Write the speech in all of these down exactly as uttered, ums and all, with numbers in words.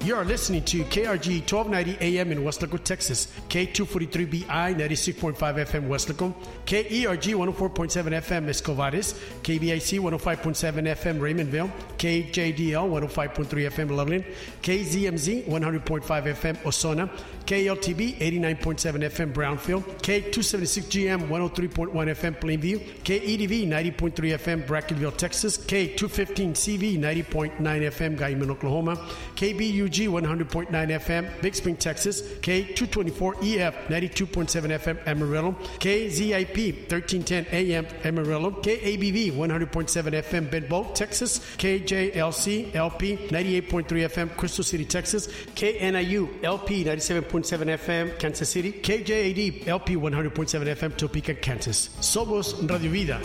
You are listening to K R G twelve ninety A M in Weslaco, Texas, K two forty-three B I ninety-six point five F M Weslaco, K E R G one oh four point seven F M Escovares, K B I C one oh five point seven F M Raymondville, K J D L one oh five point three F M Loveland, K Z M Z one hundred point five F M Ozona, K L T B eighty-nine point seven F M Brownfield, K two seventy-six G M one oh three point one F M Plainview, K E D V ninety point three F M Brackettville, Texas, K two fifteen C V ninety point nine F M Guyman, Oklahoma, K B U G one hundred point nine F M Big Spring, Texas, K two twenty-four E F ninety-two point seven F M Amarillo, K Z I P thirteen ten A M Amarillo, K A B V one hundred point seven F M Bedboe, Texas, K J L C L P ninety-eight point three F M Crystal City, Texas, K N I U L P ninety-seven point seven F M Kansas City, K J A D L P one hundred point seven F M Topeka, Kansas. Somos Radio Vida.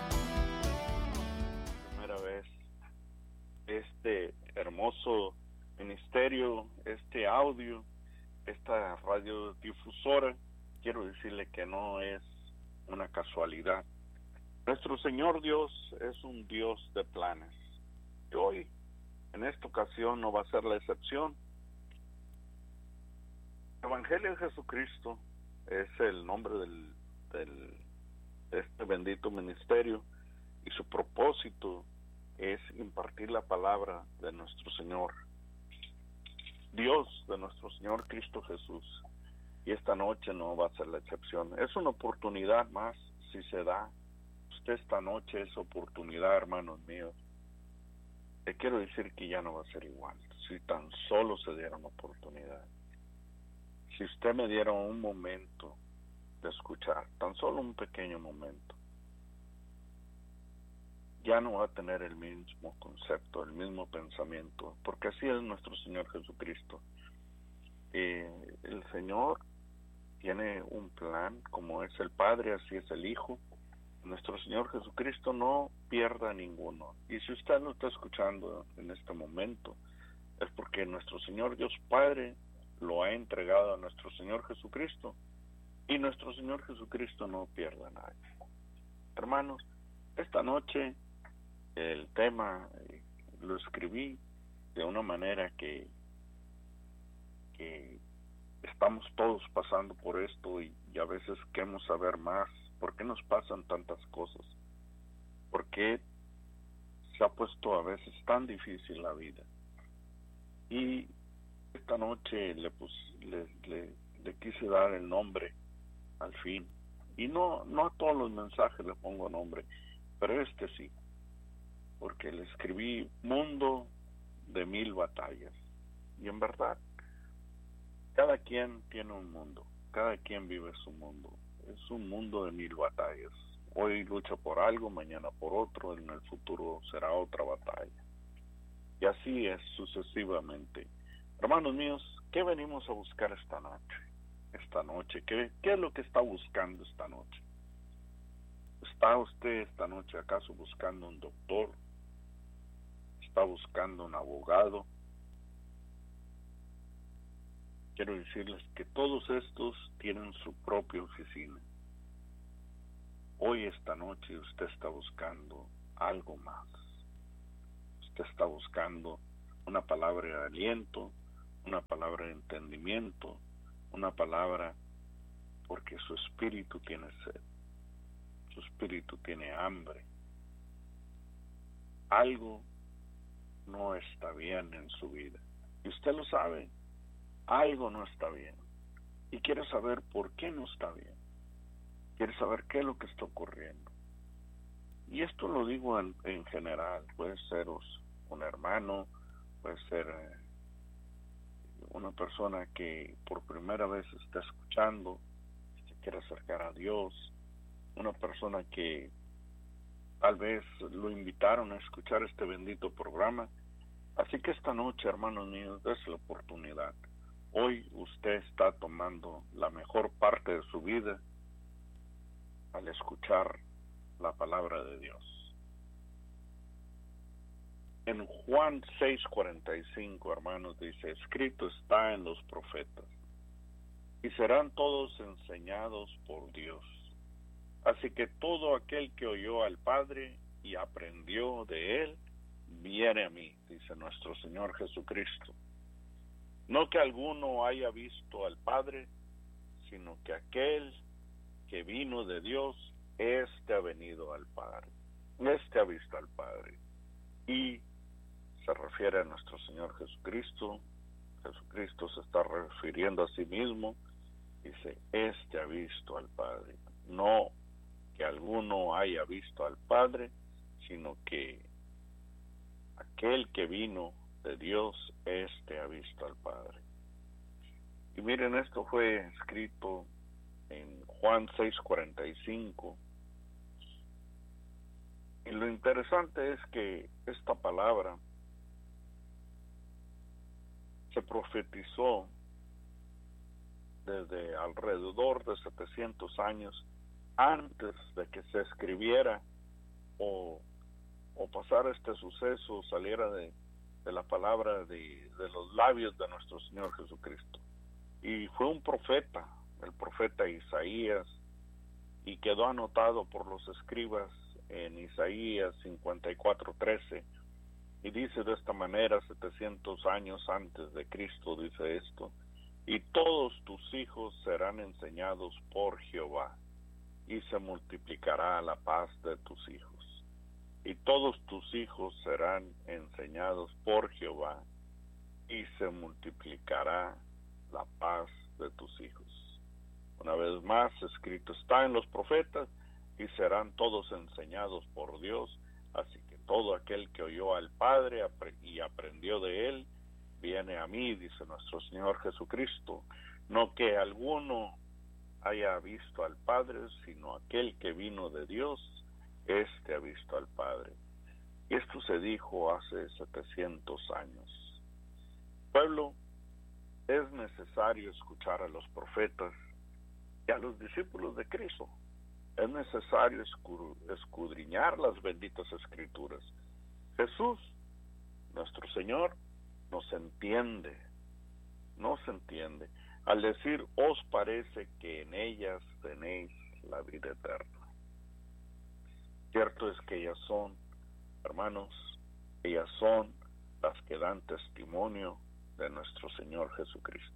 Primera vez este hermoso ministerio, este audio, esta radiodifusora, quiero decirle que no es una casualidad. Nuestro Señor Dios es un Dios de planes. Y hoy, en esta ocasión, no va a ser la excepción. El Evangelio de Jesucristo es el nombre del, del de este bendito ministerio, y su propósito es impartir la palabra de nuestro Señor Dios, de nuestro Señor Cristo Jesús. Y esta noche no va a ser la excepción. Es una oportunidad más, si se da. Usted esta noche es oportunidad, hermanos míos. Le quiero decir que ya no va a ser igual, si tan solo se diera una oportunidad. Si usted me diera un momento de escuchar, tan solo un pequeño momento, ya no va a tener el mismo concepto, el mismo pensamiento, porque así es nuestro Señor Jesucristo. Eh, el Señor tiene un plan, como es el Padre, así es el Hijo. Nuestro Señor Jesucristo no pierda ninguno. Y si usted no está escuchando en este momento, es porque nuestro Señor Dios Padre lo ha entregado a nuestro Señor Jesucristo, y nuestro Señor Jesucristo no pierde a nadie. Hermanos, esta noche el tema eh, lo escribí de una manera que, que estamos todos pasando por esto, y, y a veces queremos saber más. ¿Por qué nos pasan tantas cosas? ¿Por qué se ha puesto a veces tan difícil la vida? Y esta noche le, pues, le, le, le quise dar el nombre al fin. Y no, no a todos los mensajes le pongo nombre, pero este sí. Porque le escribí Mundo de Mil Batallas. Y en verdad, cada quien tiene un mundo. Cada quien vive su mundo. Es un mundo de mil batallas. Hoy lucha por algo, mañana por otro, en el futuro será otra batalla. Y así es sucesivamente. Hermanos míos, ¿qué venimos a buscar esta noche? Esta noche, ¿qué, qué es lo que está buscando esta noche? ¿Está usted esta noche acaso buscando un doctor? ¿Está buscando un abogado? Quiero decirles que todos estos tienen su propia oficina. Hoy, esta noche, usted está buscando algo más. Usted está buscando una palabra de aliento, una palabra de entendimiento, una palabra porque su espíritu tiene sed, su espíritu tiene hambre. Algo no está bien en su vida, y usted lo sabe. Algo no está bien, y quiere saber por qué no está bien. Quiere saber qué es lo que está ocurriendo. Y esto lo digo en, en general. Puede ser un hermano, puede ser eh, una persona que por primera vez está escuchando, se quiere acercar a Dios, una persona que tal vez lo invitaron a escuchar este bendito programa. Así que esta noche, hermanos míos, es la oportunidad. Hoy usted está tomando la mejor parte de su vida al escuchar la palabra de Dios. En Juan seis cuarenta y cinco, hermanos, dice: escrito está en los profetas, y serán todos enseñados por Dios. Así que todo aquel que oyó al Padre y aprendió de él, viene a mí, dice nuestro Señor Jesucristo. No que alguno haya visto al Padre, sino que aquel que vino de Dios, este ha venido al Padre. Este ha visto al Padre. Y se refiere a nuestro Señor Jesucristo. Jesucristo se está refiriendo a sí mismo. Dice, este ha visto al Padre. No que alguno haya visto al Padre, sino que aquel que vino de Dios, este ha visto al Padre. Y miren, esto fue escrito en Juan seis cuarenta y cinco. Y lo interesante es que esta palabra se profetizó desde alrededor de setecientos años antes de que se escribiera o, o pasara este suceso, saliera de, de la palabra de, de los labios de nuestro Señor Jesucristo. Y fue un profeta, el profeta Isaías, y quedó anotado por los escribas en Isaías cincuenta y cuatro trece, y dice de esta manera, setecientos años antes de Cristo dice esto: y todos tus hijos serán enseñados por Jehová, y se multiplicará la paz de tus hijos. Y todos tus hijos serán enseñados por Jehová, y se multiplicará la paz de tus hijos. Una vez más, escrito está en los profetas, y serán todos enseñados por Dios. Así que todo aquel que oyó al Padre y aprendió de él, viene a mí, dice nuestro Señor Jesucristo. No que alguno haya visto al Padre, sino aquel que vino de Dios, este ha visto al Padre. Y esto se dijo hace setecientos años. Pueblo, es necesario escuchar a los profetas y a los discípulos de Cristo. Es necesario escudriñar las benditas escrituras. Jesús, nuestro Señor, nos entiende, nos entiende, al decir, os parece que en ellas tenéis la vida eterna. Cierto es que ellas son, hermanos, ellas son las que dan testimonio de nuestro Señor Jesucristo.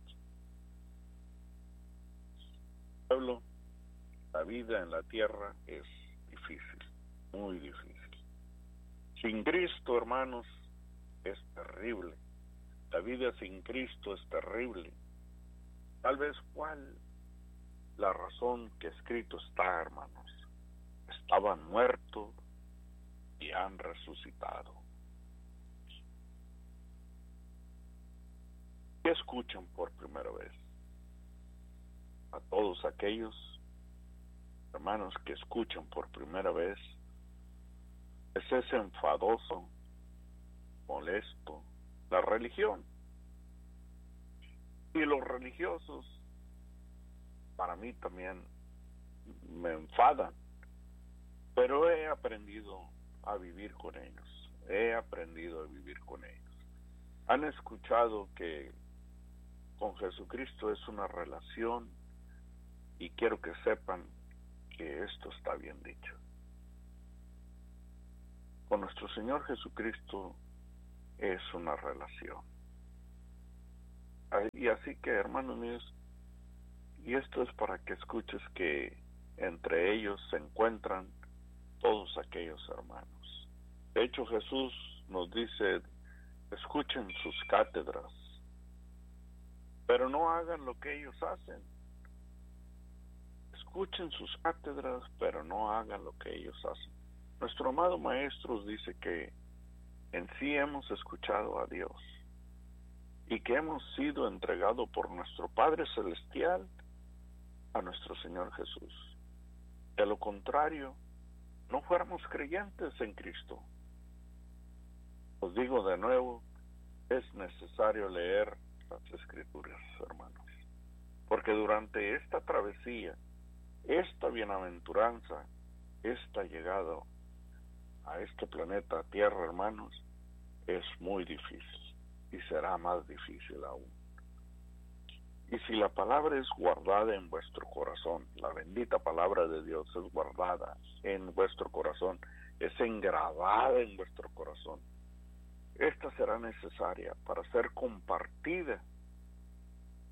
Pueblo, la vida en la tierra es difícil, muy difícil. Sin Cristo, hermanos, es terrible. La vida sin Cristo es terrible. Tal vez cuál la razón que escrito está, hermanos. Estaban muertos y han resucitado. ¿Qué escuchan por primera vez? A todos aquellos hermanos que escuchan por primera vez, es ese enfadoso, molesto, la religión. Y los religiosos, para mí también me enfadan, pero he aprendido a vivir con ellos, he aprendido a vivir con ellos. Han escuchado que con Jesucristo es una relación, y quiero que sepan que esto está bien dicho. Con nuestro Señor Jesucristo es una relación. Y así que, hermanos míos, y esto es para que escuches que entre ellos se encuentran todos aquellos hermanos. De hecho, Jesús nos dice, escuchen sus cátedras, pero no hagan lo que ellos hacen. Escuchen sus cátedras, pero no hagan lo que ellos hacen. Nuestro amado Maestro dice que en sí hemos escuchado a Dios y que hemos sido entregados por nuestro Padre Celestial a nuestro Señor Jesús. De lo contrario, no fuéramos creyentes en Cristo. Os digo de nuevo, es necesario leer las Escrituras, hermanos, porque durante esta travesía, esta bienaventuranza, esta llegada a este planeta Tierra, hermanos, es muy difícil y será más difícil aún. Y si la palabra es guardada en vuestro corazón, la bendita palabra de Dios es guardada en vuestro corazón, es engravada en vuestro corazón, esta será necesaria para ser compartida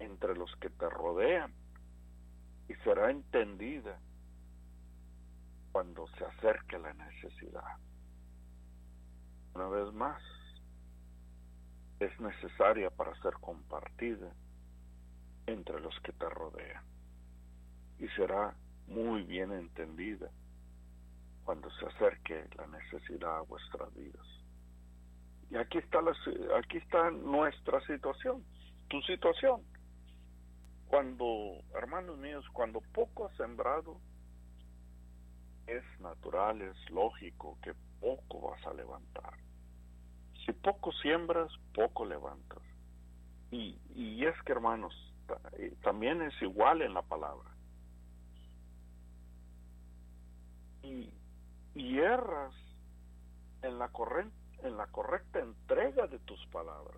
entre los que te rodean y será entendida cuando se acerque la necesidad. Una vez más, es necesaria para ser compartida entre los que te rodean y será muy bien entendida cuando se acerque la necesidad a vuestras vidas. Y aquí está la, aquí está nuestra situación, tu situación. Cuando, hermanos míos, cuando poco has sembrado, es natural, es lógico que poco vas a levantar. Si poco siembras, poco levantas. Y, y es que, hermanos, también es igual en la palabra. Y, y erras en la, corre, en la correcta entrega de tus palabras.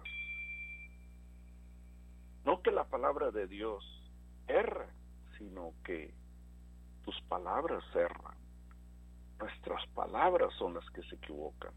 No que la palabra de Dios erra, sino que tus palabras erran. Nuestras palabras son las que se equivocan.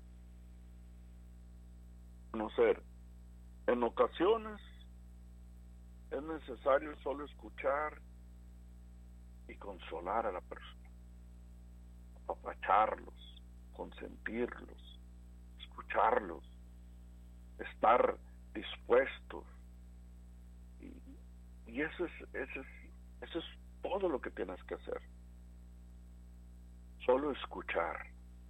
Conocer, en ocasiones es necesario solo escuchar y consolar a la persona, apapacharlos, consentirlos, escucharlos, estar dispuestos. Y, y eso es, eso es, eso es todo lo que tienes que hacer. Solo escuchar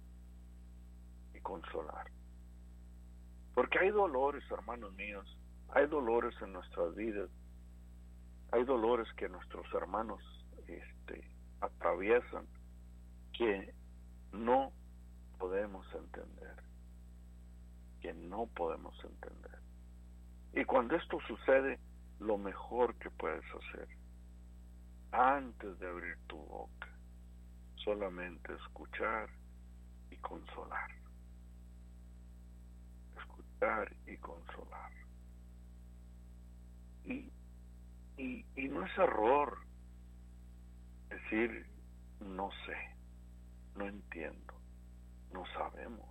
y consolar. Porque hay dolores, hermanos míos, hay dolores en nuestras vidas, hay dolores que nuestros hermanos este, atraviesan que no podemos entender, que no podemos entender. Y cuando esto sucede, lo mejor que puedes hacer, antes de abrir tu boca, solamente escuchar y consolar. Escuchar y consolar. Y, y, y no es error decir no sé, no entiendo, no sabemos.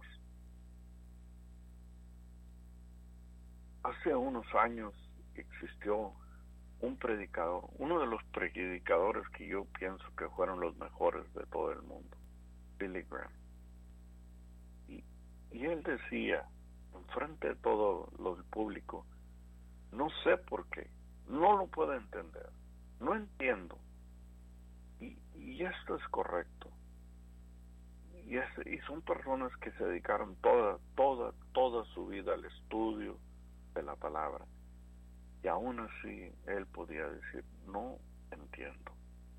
Hace unos años existió un predicador, uno de los predicadores que yo pienso que fueron los mejores de todo el mundo, Billy Graham. Y, y él decía, enfrente de todo el público, no sé por qué, no lo puedo entender, no entiendo. Y, y esto es correcto. Y, es, y son personas que se dedicaron toda, toda, toda su vida al estudio de la palabra. Y aún así él podía decir, no entiendo.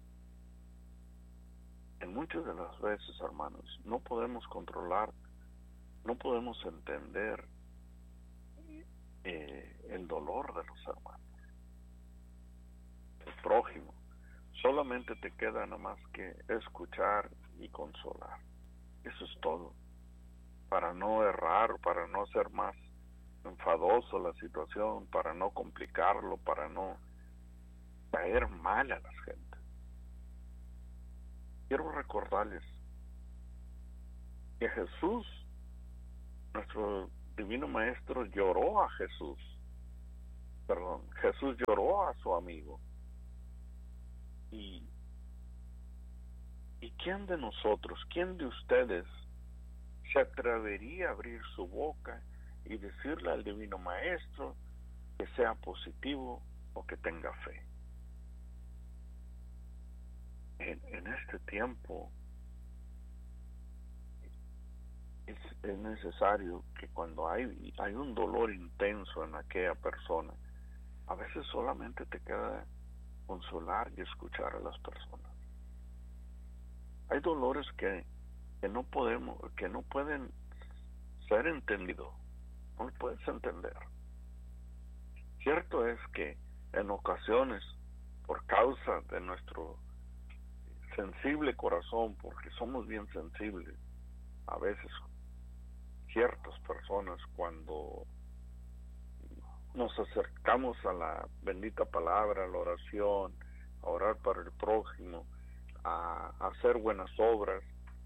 En muchas de las veces, hermanos, no podemos controlar, no podemos entender eh, el dolor de los hermanos, el prójimo. Solamente te queda nada más que escuchar y consolar. Eso es todo. Para no errar, para no ser más enfadoso la situación, para no complicarlo, para no caer mal a las gentes. Quiero recordarles que Jesús, nuestro divino maestro, lloró a Jesús, perdón, Jesús lloró a su amigo. Y, ¿y quién de nosotros, quién de ustedes se atrevería a abrir su boca y decirle al divino maestro que sea positivo o que tenga fe? En, en este tiempo es, es necesario que cuando hay, hay un dolor intenso en aquella persona, a veces solamente te queda consolar y escuchar a las personas. Hay dolores que, que no podemos, que no pueden ser entendidos. No lo puedes entender. Cierto es que en ocasiones, por causa de nuestro sensible corazón, porque somos bien sensibles, a veces ciertas personas cuando nos acercamos a la bendita palabra, a la oración, a orar para el prójimo, a, a hacer buenas obras,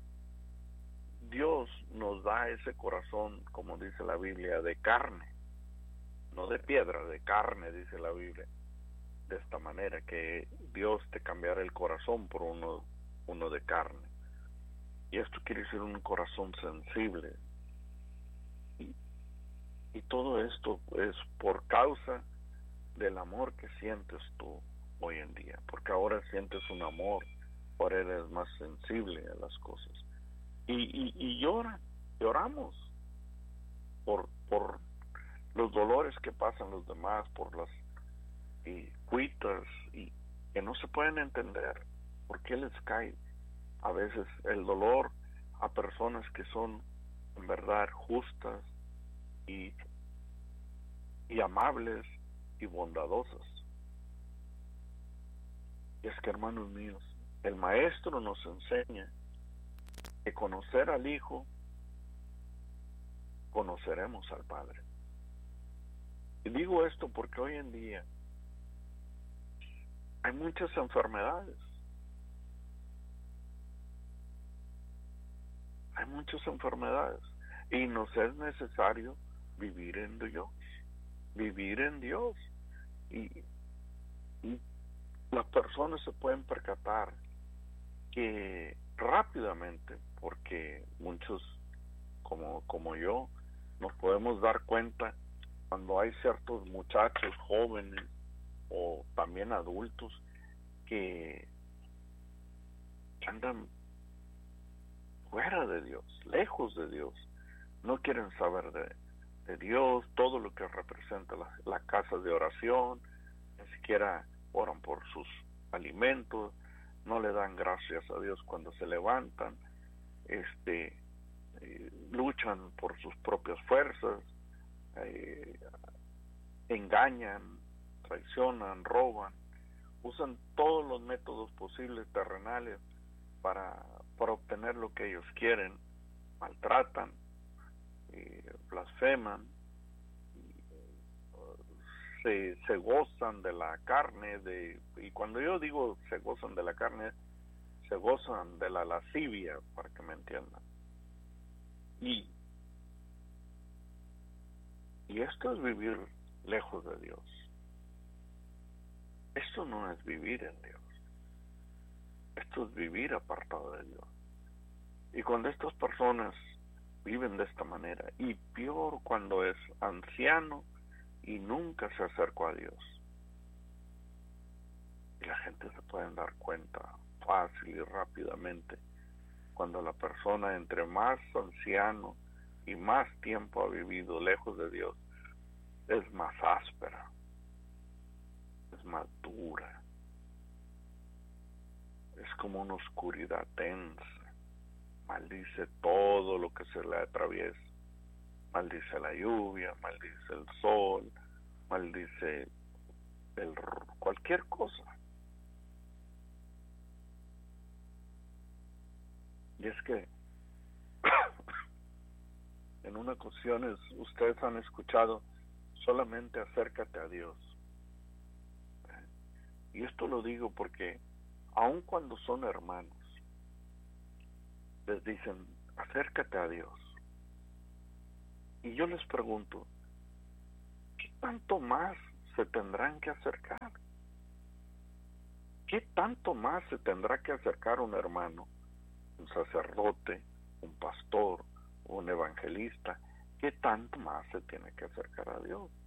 Dios nos da ese corazón, como dice la Biblia, de carne, no de piedra, de carne, dice la Biblia. de esta manera, que Dios te cambiara el corazón por uno, uno de carne. Y esto quiere decir un corazón sensible. Y, y todo esto es por causa del amor que sientes tú hoy en día, porque ahora sientes un amor, ahora eres más sensible a las cosas. Y, y, y llora, lloramos por, por los dolores que pasan los demás, por las y cuitas y que no se pueden entender por qué les cae a veces el dolor a personas que son en verdad justas y, y amables y bondadosas. Y es que, hermanos míos, el Maestro nos enseña que conocer al Hijo, conoceremos al Padre. Y digo esto porque hoy en día hay muchas enfermedades. Hay muchas enfermedades. Y nos es necesario vivir en Dios. Vivir en Dios. Y, y las personas se pueden percatar que rápidamente, porque muchos como, como yo, nos podemos dar cuenta cuando hay ciertos muchachos jóvenes o también adultos que andan fuera de Dios, lejos de Dios, no quieren saber de, de Dios, todo lo que representa la, la casa de oración, ni siquiera oran por sus alimentos, no le dan gracias a Dios cuando se levantan, este eh, luchan por sus propias fuerzas, eh, engañan, traicionan, roban, usan todos los métodos posibles terrenales para, para obtener lo que ellos quieren, maltratan, eh, blasfeman, se, se gozan de la carne, de, y cuando yo digo se gozan de la carne, se gozan de la lascivia, para que me entiendan. Y, y esto es vivir lejos de Dios. Esto no es vivir en Dios. Esto es vivir apartado de Dios. Y cuando estas personas viven de esta manera, y peor cuando es anciano y nunca se acercó a Dios, y la gente se puede dar cuenta fácil y rápidamente cuando la persona entre más anciano y más tiempo ha vivido lejos de Dios, es más áspera, es más dura, es como una oscuridad densa, maldice todo lo que se le atraviesa, maldice la lluvia, maldice el sol, maldice el, cualquier cosa. Y es que en unas ocasiones ustedes han escuchado solamente acércate a Dios. Y esto lo digo porque aun cuando son hermanos, les dicen acércate a Dios. Y yo les pregunto, ¿qué tanto más se tendrán que acercar? ¿Qué tanto más se tendrá que acercar un hermano, un sacerdote, un pastor, un evangelista? ¿Qué tanto más se tiene que acercar a Dios?